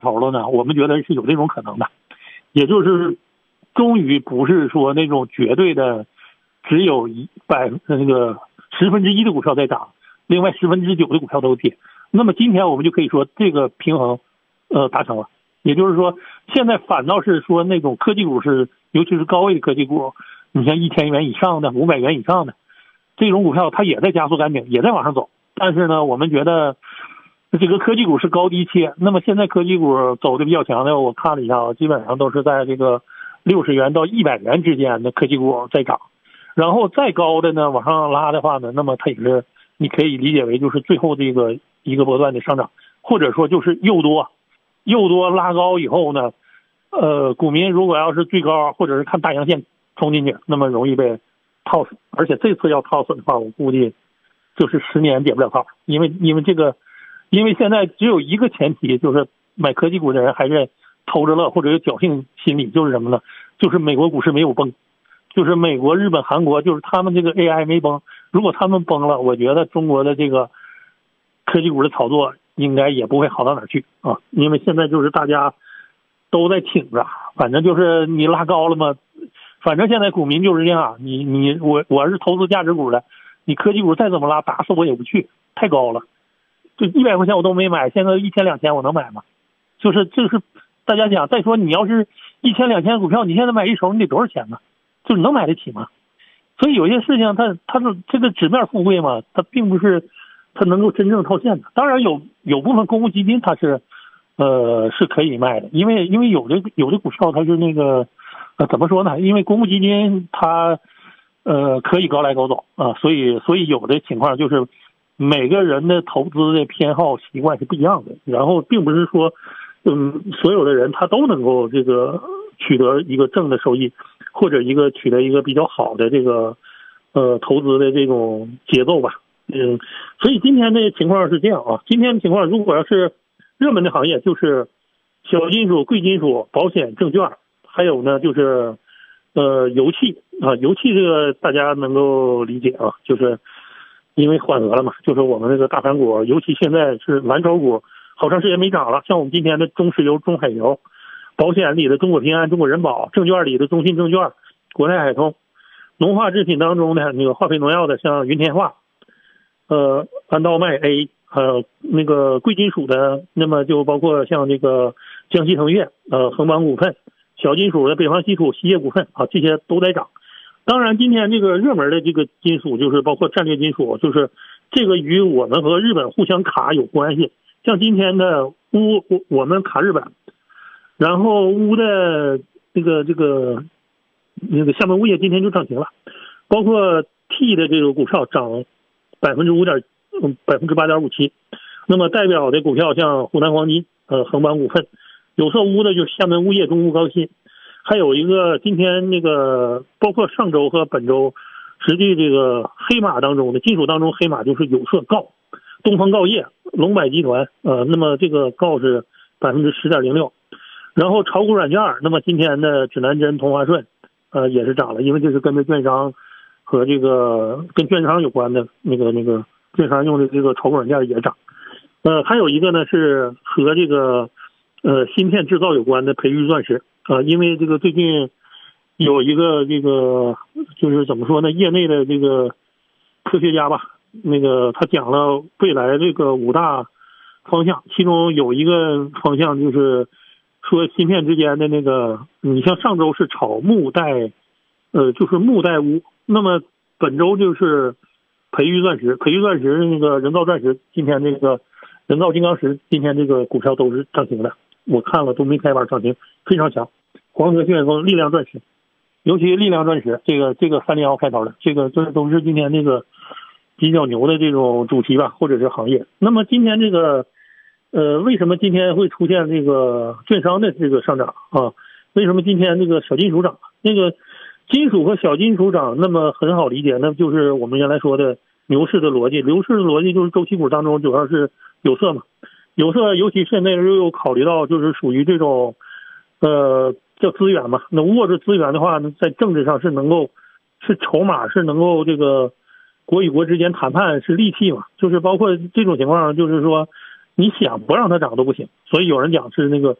头了呢？我们觉得是有这种可能的，也就是终于不是说那种绝对的只有1/10的股票在涨，另外9%的股票都跌。那么今天我们就可以说这个平衡达成了，也就是说现在反倒是说那种科技股尤其是高位的科技股，你像1000元以上的、500元以上的这种股票，它也在加速赶顶，也在往上走。但是呢，我们觉得这个科技股是高低切。那么现在科技股走的比较强的，我看了一下，基本上都是在这个60元到100元之间的科技股在涨。然后再高的呢，往上拉的话呢，那么它也是你可以理解为就是最后这个一个波段的上涨，或者说就是诱多拉高以后呢，股民如果要是最高或者是看大阳线冲进去，那么容易被套死。而且这次要套死的话，我估计就是10年解不了套，因为现在只有一个前提，就是买科技股的人还是偷着乐或者有侥幸心理，就是什么呢？就是美国股市没有崩。就是美国、日本、韩国，就是他们这个 AI 没崩。如果他们崩了，我觉得中国的这个科技股的炒作应该也不会好到哪儿去啊。因为现在就是大家都在挺着，反正就是你拉高了嘛，反正现在股民就是这样。我是投资价值股的，你科技股再怎么拉，打死我也不去，太高了。就100块钱我都没买，现在1000、2000我能买吗？就是大家讲，再说你要是1000、2000的股票，你现在买一手你得多少钱呢？就是能买得起吗？所以有些事情它是这个纸面富贵嘛，它并不是它能够真正套现的。当然有部分公募基金它是可以卖的，因为有的股票它是那个怎么说呢？因为公募基金它可以高来高走啊，所以有的情况就是每个人的投资的偏好习惯是不一样的，然后并不是说所有的人他都能够这个取得一个正的收益，或者取得一个比较好的这个投资的这种节奏吧。所以今天的情况是这样啊。今天的情况如果要是热门的行业，就是小金属、贵金属、保险、证券，还有呢就是油气啊。油气这个大家能够理解啊，就是因为缓和了嘛，就是我们那个大盘股，尤其现在是蓝筹股好长时间没涨了，像我们今天的中石油、中海油，保险里的中国平安、中国人保，证券里的中信证券、国泰海通，农化制品当中的那个化肥农药的像云天化、安道麦 A， 那个贵金属的，那么就包括像这个江西腾跃、恒邦股份，小金属的北方稀土、锡业股份啊，这些都在涨。当然今天这个热门的这个金属就是包括战略金属，就是这个与我们和日本互相卡有关系。像今天的钨，我们卡日本，然后钨的这个厦门钨业今天就涨停了，包括 T 的这个股票涨8.57%，那么代表的股票像湖南黄金、恒邦股份，有色钨的就是厦门钨业、中钨高新，还有一个今天那个包括上周和本周实际这个黑马当中的金属当中，黑马就是有色锆、东方锆业、龙柏集团，那么这个锆是10.06%，然后炒股软件，那么今天的指南针、同花顺，也是涨了，因为这是跟着券商和这个跟券商有关的那个券商用的这个炒股软件也涨，还有一个呢是和这个芯片制造有关的培育钻石，因为这个最近有一个这个就是怎么说呢，业内的这个科学家吧。那个他讲了未来这个5大方向，其中有一个方向就是说芯片之间的那个，你像上周是炒钼带，就是钼带钨，那么本周就是培育钻石那个人造钻石，今天这个人造金刚石，今天这个股票都是涨停的，我看了都没开板涨停，非常强。黄河旋风、力量钻石，尤其力量钻石这个301开头的，这都是今天这个比较牛的这种主题吧，或者是行业。那么今天这个为什么今天会出现这个券商的这个上涨啊？为什么今天这个小金属涨？那个金属和小金属涨，那么很好理解，那就是我们原来说的牛市的逻辑。牛市的逻辑就是周期股当中主要是有色嘛，有色尤其现在又有考虑到就是属于这种叫资源嘛，那握着资源的话呢，在政治上是能够是筹码，是能够这个国与国之间谈判是利器嘛，就是包括这种情况，就是说你想不让它涨都不行。所以有人讲是那个